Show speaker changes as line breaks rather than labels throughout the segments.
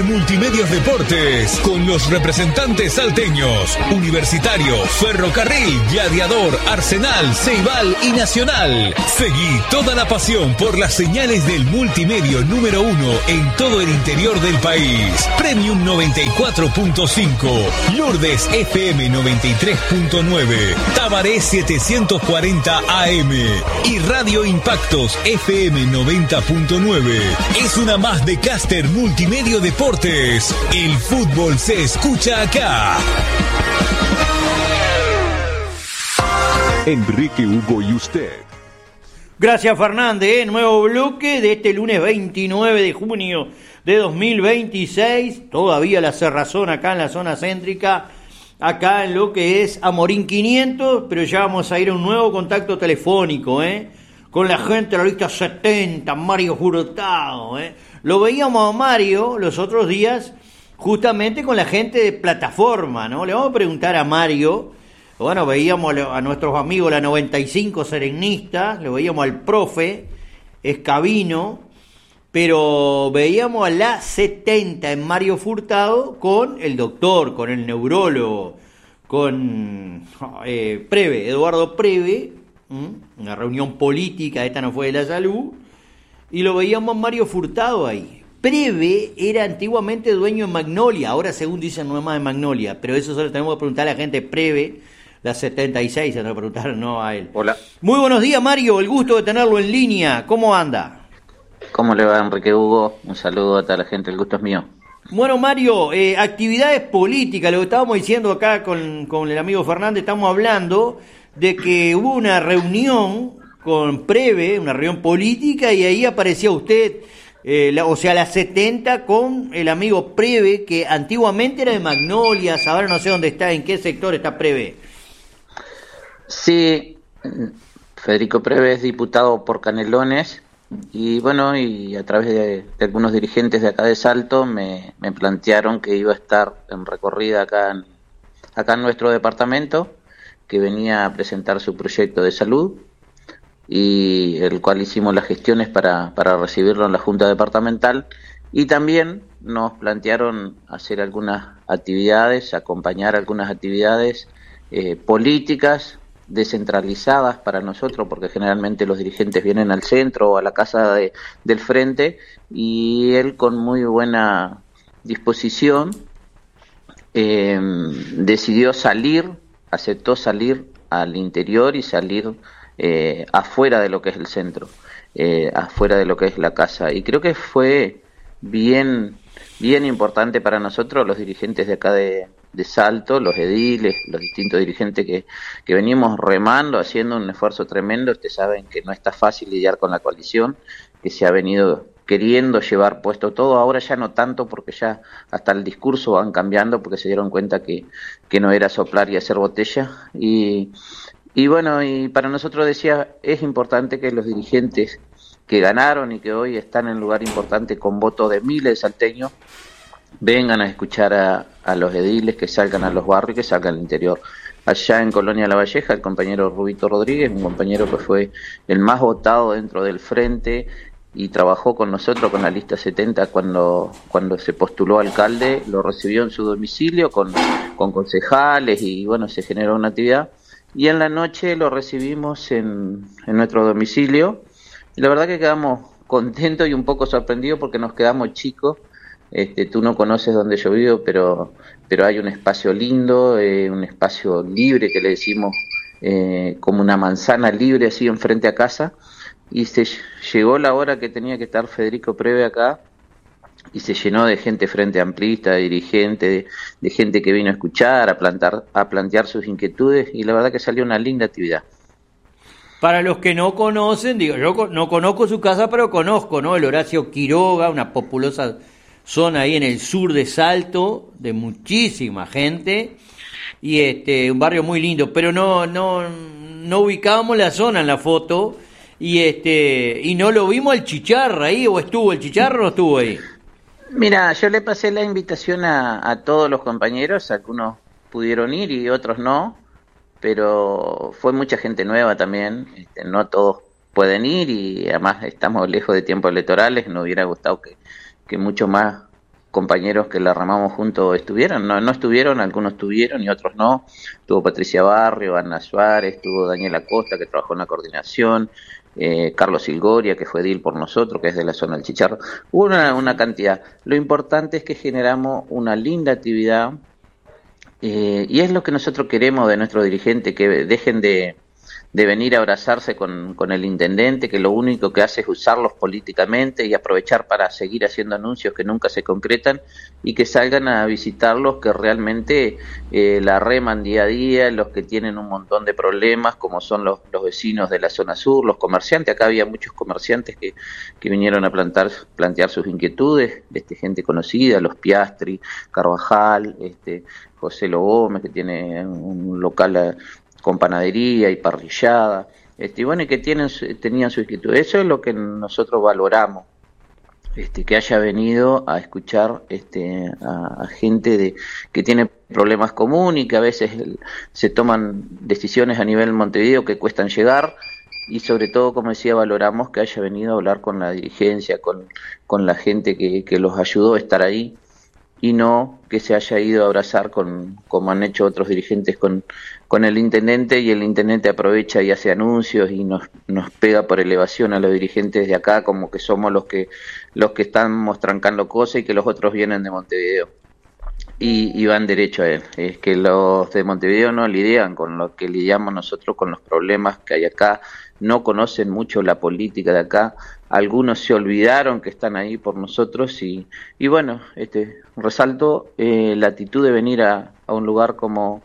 Multimedios Deportes, con los representantes salteños, Universitario, Ferrocarril, Gladiador, Arsenal, Ceibal y Nacional. Seguí toda la pasión por las señales del multimedio número 1 en todo el interior del país. Premium 94.5, Lourdes FM 93.9, Tabaré 740 AM y Radio Impactos FM 90.9. Es una más de Caster Multimedio Deportes. El fútbol se escucha acá.
Enrique Hugo y usted.
Gracias, Fernández. Nuevo bloque de este lunes 29 de junio de 2026. Todavía la cerrazón acá en la zona céntrica, acá en lo que es Amorín 500, pero ya vamos a ir a un nuevo contacto telefónico, con la gente de la lista 70, Mario Hurtado, Lo veíamos a Mario los otros días justamente con la gente de plataforma, ¿no? Le vamos a preguntar a Mario, bueno, veíamos a nuestros amigos la 95 Serenista, lo veíamos al profe Escabino, pero veíamos a la 70 en Mario Hurtado con el doctor, con el neurólogo, con Preve, Eduardo Preve, una reunión política, esta no fue de la salud, y lo veíamos Mario Hurtado ahí. Preve era antiguamente dueño de Magnolia, ahora según dicen no es más de Magnolia, pero eso solo tenemos que preguntar a la gente de Preve, la 76, se lo preguntaron, no a él.
Hola.
Muy buenos días, Mario, el gusto de tenerlo en línea, ¿cómo anda?
¿Cómo le va, Enrique Hugo? Un saludo a toda la gente, el gusto es mío.
Bueno, Mario, actividades políticas, lo que estábamos diciendo acá con el amigo Fernández, estamos hablando de que hubo una reunión con Preve, una reunión política, y ahí aparecía usted, la 70 con el amigo Preve, que antiguamente era de Magnolias, ahora no sé dónde está, en qué sector está Preve.
Sí, Federico Preve es diputado por Canelones, y bueno, y a través de algunos dirigentes de acá de Salto me plantearon que iba a estar en recorrida acá en nuestro departamento, que venía a presentar su proyecto de salud, y el cual hicimos las gestiones para recibirlo en la Junta Departamental, y también nos plantearon hacer algunas actividades, acompañar algunas actividades políticas descentralizadas para nosotros, porque generalmente los dirigentes vienen al centro o a la casa del frente, y él con muy buena disposición decidió aceptó salir al interior y salir afuera de lo que es el centro, afuera de lo que es la casa, y creo que fue bien importante para nosotros, los dirigentes de acá de Salto, los ediles, los distintos dirigentes que venimos remando, haciendo un esfuerzo tremendo. Ustedes saben que no está fácil lidiar con la coalición, que se ha venido queriendo llevar puesto todo, ahora ya no tanto, porque ya hasta el discurso van cambiando, porque se dieron cuenta que no era soplar y hacer botella, y bueno, y para nosotros, decía, es importante que los dirigentes que ganaron y que hoy están en lugar importante con votos de miles de salteños vengan a escuchar a los ediles, que salgan a los barrios, que salgan al interior. Allá en Colonia La Valleja, el compañero Rubito Rodríguez, un compañero que fue el más votado dentro del frente y trabajó con nosotros con la lista 70 cuando se postuló alcalde, lo recibió en su domicilio con concejales, y bueno, se generó una actividad, y en la noche lo recibimos en nuestro domicilio, y la verdad que quedamos contentos y un poco sorprendidos porque nos quedamos chicos. Tú no conoces donde yo vivo, pero hay un espacio lindo, un espacio libre que le decimos, como una manzana libre así enfrente a casa, y llegó la hora que tenía que estar Federico Preve acá, y se llenó de gente frente amplista, de dirigentes, de gente que vino a escuchar, a plantear sus inquietudes, y la verdad que salió una linda actividad.
Para los que no conocen, digo, yo no conozco su casa, pero conozco, ¿no? El Horacio Quiroga, una populosa zona ahí en el sur de Salto, de muchísima gente, y un barrio muy lindo, pero no ubicábamos la zona en la foto, y no lo vimos al Chicharra ahí, o estuvo el Chicharra o no estuvo ahí.
Mira, yo le pasé la invitación a todos los compañeros, algunos pudieron ir y otros no, pero fue mucha gente nueva también, no todos pueden ir, y además estamos lejos de tiempos electorales, nos hubiera gustado que mucho más compañeros que la remamos juntos estuvieron, no estuvieron, algunos estuvieron y otros no. Estuvo Patricia Barrio, Ana Suárez, estuvo Daniela Costa, que trabajó en la coordinación, Carlos Silgoria, que fue edil por nosotros, que es de la zona del Chicharro. Hubo una cantidad. Lo importante es que generamos una linda actividad, y es lo que nosotros queremos de nuestros dirigentes, que dejen de venir a abrazarse con el intendente, que lo único que hace es usarlos políticamente y aprovechar para seguir haciendo anuncios que nunca se concretan, y que salgan a visitarlos, que realmente la reman día a día, los que tienen un montón de problemas, como son los vecinos de la zona sur, los comerciantes. Acá había muchos comerciantes que vinieron a plantear sus inquietudes, gente conocida, los Piastri, Carvajal, José Lo Gómez, que tiene un local con panadería y parrillada, y bueno, y que tenían su inquietud. Eso es lo que nosotros valoramos, que haya venido a escuchar a gente que tiene problemas comunes y que a veces se toman decisiones a nivel Montevideo que cuestan llegar, y sobre todo, como decía, valoramos que haya venido a hablar con la dirigencia, con la gente que los ayudó a estar ahí, y no que se haya ido a abrazar como han hecho otros dirigentes con el intendente, y el intendente aprovecha y hace anuncios y nos pega por elevación a los dirigentes de acá, como que somos los que estamos trancando cosas y que los otros vienen de Montevideo y van derecho a él. Es que los de Montevideo no lidian con lo que lidiamos nosotros, con los problemas que hay acá, no conocen mucho la política de acá, algunos se olvidaron que están ahí por nosotros, y bueno, resalto la actitud de venir a un lugar como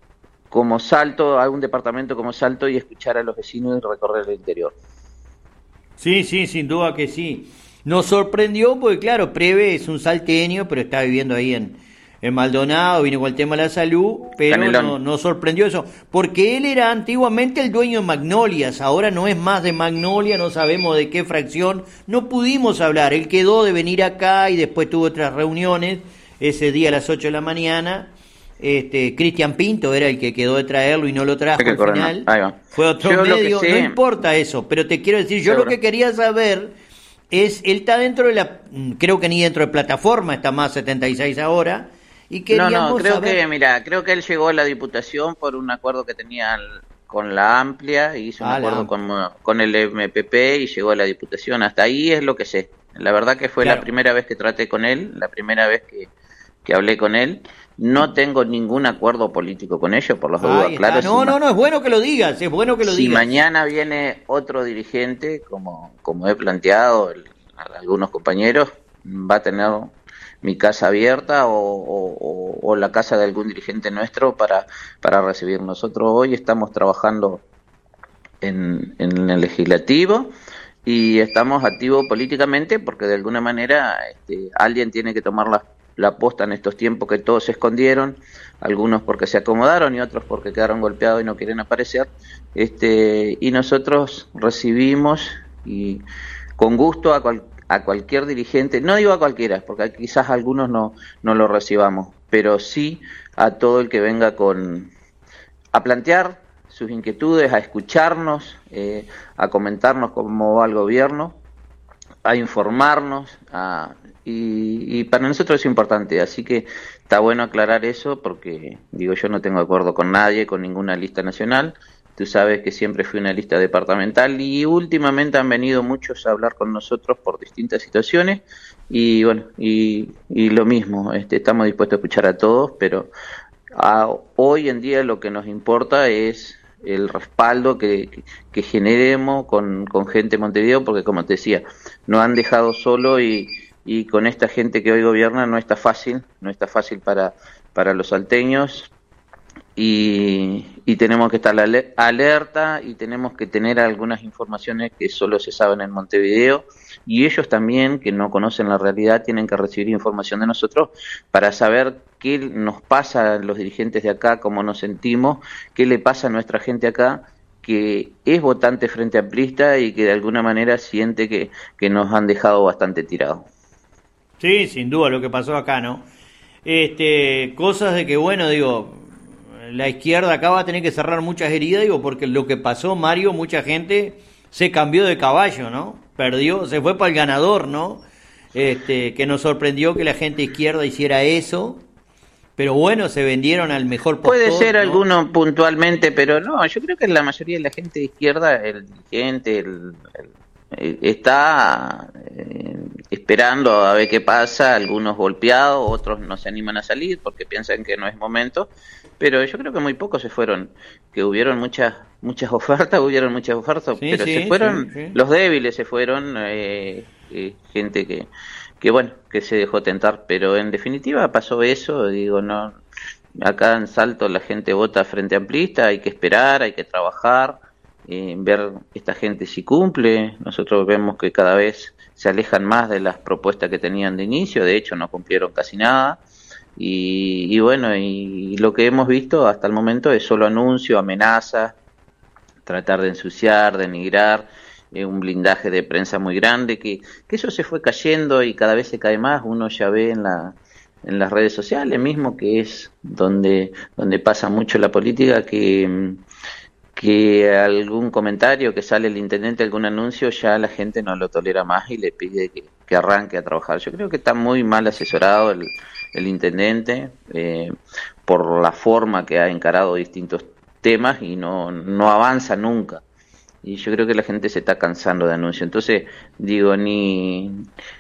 Salto, a un departamento como Salto, y escuchar a los vecinos y recorrer el interior.
Sí, sin duda que sí. Nos sorprendió porque, claro, Preve es un salteño, pero está viviendo ahí en Maldonado, vino con el tema de la salud, pero nos sorprendió eso, porque él era antiguamente el dueño de Magnolias, ahora no es más de Magnolia, no sabemos de qué fracción, no pudimos hablar, él quedó de venir acá y después tuvo otras reuniones, ese día a las 8 de la mañana, Cristian Pinto era el que quedó de traerlo y no lo trajo al final, fue otro medio, no importa eso, pero te quiero decir, yo lo que quería saber es, él está dentro de creo que ni dentro de plataforma, está más 76 ahora, y queríamos
creo que él llegó a la Diputación por un acuerdo que tenía con la Amplia, y hizo un acuerdo con el MPP y llegó a la Diputación. Hasta ahí es lo que sé. La verdad que fue la primera vez que traté con él, la primera vez que hablé con él. No tengo ningún acuerdo político con ellos, por las dudas, claro.
No, es bueno que lo digas, es bueno que lo digas.
Si mañana viene otro dirigente, como he planteado a algunos compañeros, va a tener mi casa abierta o la casa de algún dirigente nuestro para recibir. Nosotros hoy estamos trabajando en el legislativo y estamos activos políticamente, porque de alguna manera alguien tiene que tomar la posta en estos tiempos que todos se escondieron, algunos porque se acomodaron y otros porque quedaron golpeados y no quieren aparecer, y nosotros recibimos y con gusto a cualquier dirigente, no digo a cualquiera, porque quizás algunos no lo recibamos, pero sí a todo el que venga a plantear sus inquietudes, a escucharnos, a comentarnos cómo va el gobierno, a informarnos, y para nosotros es importante, así que está bueno aclarar eso, porque yo no tengo acuerdo con nadie, con ninguna lista nacional. Tú sabes que siempre fui una lista departamental, y últimamente han venido muchos a hablar con nosotros por distintas situaciones, y bueno, y lo mismo, estamos dispuestos a escuchar a todos, pero hoy en día lo que nos importa es el respaldo que generemos con gente de Montevideo, porque como te decía, nos han dejado solo, y con esta gente que hoy gobierna no está fácil para los salteños, y tenemos que estar alerta, y tenemos que tener algunas informaciones que solo se saben en Montevideo, y ellos también, que no conocen la realidad, tienen que recibir información de nosotros para saber qué nos pasa a los dirigentes de acá, cómo nos sentimos, qué le pasa a nuestra gente acá, que es votante frente amplista y que de alguna manera siente que nos han dejado bastante tirados.
Sí, sin duda lo que pasó acá, ¿no? Cosas de que, bueno, la izquierda acá va a tener que cerrar muchas heridas, porque lo que pasó, Mario, mucha gente se cambió de caballo, ¿no? Perdió, se fue para el ganador, ¿no? que nos sorprendió que la gente izquierda hiciera eso, pero bueno, se vendieron al mejor postor.
Puede ser,
¿no?
alguno puntualmente, pero no, yo creo que la mayoría de la gente de izquierda, el dirigente, está esperando a ver qué pasa, algunos golpeados, otros no se animan a salir porque piensan que no es momento, pero yo creo que muy pocos se fueron, que hubieron muchas ofertas,
Sí,
pero
sí,
se fueron,
sí.
los débiles se fueron, gente que bueno, que se dejó tentar, pero en definitiva pasó eso, digo, no, acá en Salto la gente vota Frente Amplista, hay que esperar, hay que trabajar, ver esta gente si cumple. Nosotros vemos que cada vez se alejan más de las propuestas que tenían de inicio, de hecho no cumplieron casi nada, y bueno, y lo que hemos visto hasta el momento es solo anuncio, amenazas, tratar de ensuciar, denigrar, un blindaje de prensa muy grande, que eso se fue cayendo y cada vez se cae más. Uno ya ve en las redes sociales mismo, que es donde pasa mucho la política, que algún comentario que sale el intendente, algún anuncio, ya la gente no lo tolera más y le pide que arranque a trabajar. Yo creo que está muy mal asesorado el intendente, por la forma que ha encarado distintos temas y no avanza nunca. Y yo creo que la gente se está cansando de anuncios. Entonces, digo, ni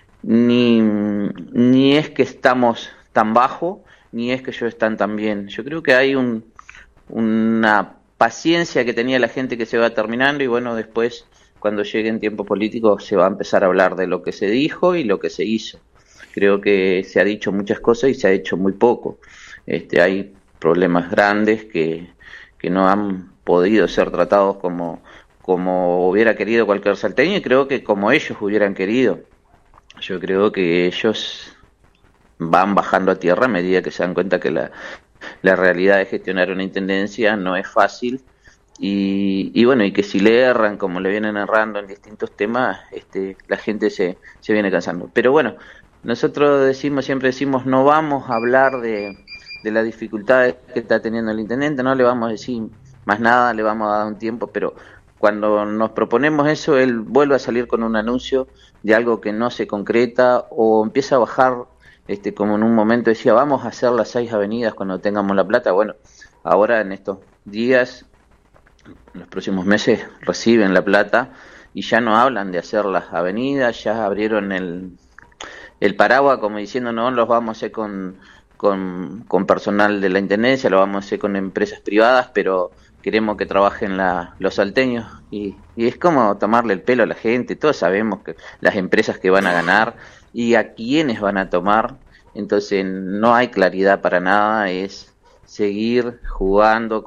es que estamos tan bajo, ni es que ellos están tan bien. Yo creo que hay una paciencia que tenía la gente que se va terminando, y bueno, después, cuando llegue en tiempo político, se va a empezar a hablar de lo que se dijo y lo que se hizo. Creo que se ha dicho muchas cosas y se ha hecho muy poco. Hay problemas grandes que no han podido ser tratados como hubiera querido cualquier salteño, y creo que como ellos hubieran querido. Yo creo que ellos van bajando a tierra a medida que se dan cuenta que la realidad de gestionar una intendencia no es fácil, y bueno, y que si le erran como le vienen errando en distintos temas, la gente se viene cansando. Pero bueno, nosotros siempre decimos, no vamos a hablar de las dificultades que está teniendo el intendente, no le vamos a decir más nada, le vamos a dar un tiempo, pero cuando nos proponemos eso, él vuelve a salir con un anuncio de algo que no se concreta, o empieza a bajar, como en un momento decía, vamos a hacer las 6 avenidas cuando tengamos la plata. Bueno, ahora en estos días, en los próximos meses, reciben la plata y ya no hablan de hacer las avenidas, ya abrieron el paraguas como diciendo, no los vamos a hacer con personal de la intendencia, lo vamos a hacer con empresas privadas, pero queremos que trabajen los salteños, y es como tomarle el pelo a la gente. Todos sabemos que las empresas que van a ganar y a quiénes van a tomar, entonces no hay claridad para nada, es seguir jugando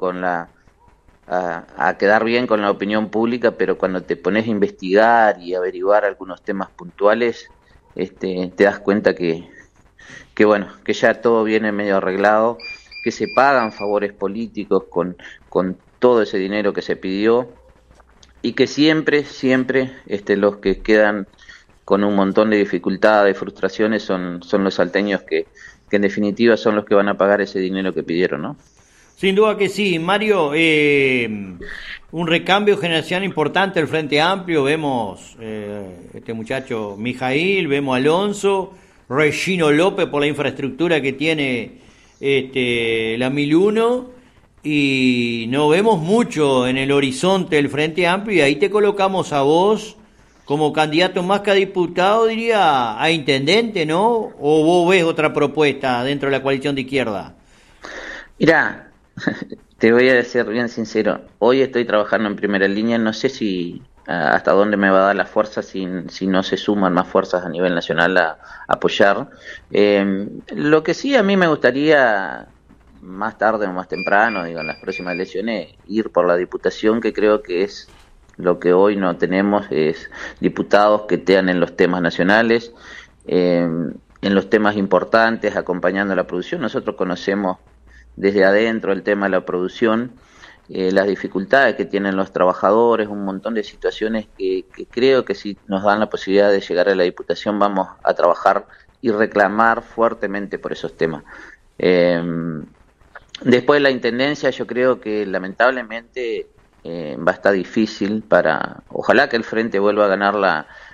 a quedar bien con la opinión pública, pero cuando te pones a investigar y averiguar algunos temas puntuales, te das cuenta que bueno, que ya todo viene medio arreglado, que se pagan favores políticos con todo ese dinero que se pidió, y que siempre los que quedan con un montón de dificultades, frustraciones, son los salteños que en definitiva son los que van a pagar ese dinero que pidieron, ¿no?
Sin duda que sí, Mario. Un recambio generacional importante el Frente Amplio. Vemos este muchacho Mijail, vemos a Alonso, Regino López por la infraestructura que tiene la 1001, y no vemos mucho en el horizonte del Frente Amplio, y ahí te colocamos a vos como candidato más que a diputado, diría, a intendente, ¿no? ¿O vos ves otra propuesta dentro de la coalición de izquierda?
Mirá, te voy a decir bien sincero, hoy estoy trabajando en primera línea, no sé si hasta dónde me va a dar la fuerza si no se suman más fuerzas a nivel nacional a apoyar. Lo que sí a mí me gustaría, más tarde o más temprano, digo, en las próximas elecciones, ir por la diputación, que creo que es lo que hoy no tenemos, es diputados que estén en los temas nacionales, en los temas importantes, acompañando la producción. Nosotros conocemos desde adentro el tema de la producción, las dificultades que tienen los trabajadores, un montón de situaciones que creo que si nos dan la posibilidad de llegar a la diputación vamos a trabajar y reclamar fuertemente por esos temas. Después de la intendencia, yo creo que lamentablemente va a estar difícil ojalá que el Frente vuelva a ganar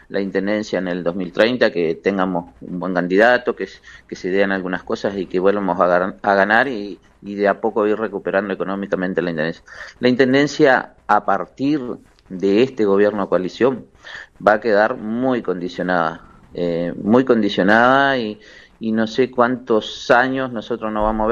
la intendencia en el 2030, que tengamos un buen candidato, que se den algunas cosas y que volvamos a ganar y de a poco ir recuperando económicamente la intendencia. La intendencia, a partir de este gobierno de coalición, va a quedar muy condicionada y no sé cuántos años nosotros no vamos a ver